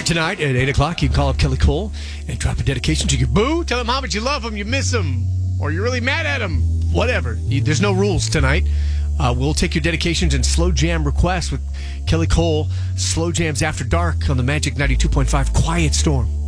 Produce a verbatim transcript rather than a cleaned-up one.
tonight at eight o'clock, you can call up Kelly Cole and drop a dedication to your boo. Tell him how much you love him, you miss him, or you're really mad at him. Whatever. You, there's no rules tonight. Uh, we'll take your dedications and slow jam requests with Kelly Cole. Slow Jams After Dark on the Magic ninety-two point five Quiet Storm.